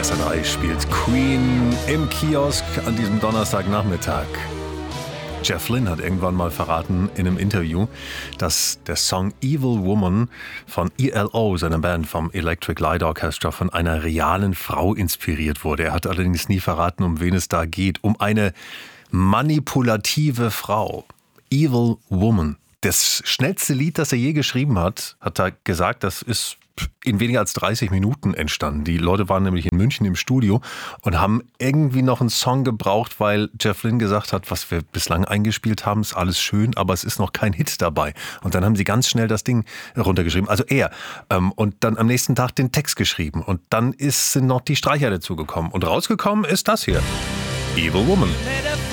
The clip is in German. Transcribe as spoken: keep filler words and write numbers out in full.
S R drei spielt Queen im Kiosk an diesem Donnerstagnachmittag. Jeff Lynne hat irgendwann mal verraten in einem Interview, dass der Song Evil Woman von E L O, seiner Band vom Electric Light Orchestra, von einer realen Frau inspiriert wurde. Er hat allerdings nie verraten, um wen es da geht. Um eine manipulative Frau. Evil Woman. Das schnellste Lied, das er je geschrieben hat, hat er gesagt, das ist in weniger als dreißig Minuten entstanden. Die Leute waren nämlich in München im Studio und haben irgendwie noch einen Song gebraucht, weil Jeff Lynne gesagt hat, was wir bislang eingespielt haben, ist alles schön, aber es ist noch kein Hit dabei. Und dann haben sie ganz schnell das Ding runtergeschrieben, also er. Und dann am nächsten Tag den Text geschrieben. Und dann ist, sind noch die Streicher dazugekommen. Und rausgekommen ist das hier. Evil Woman.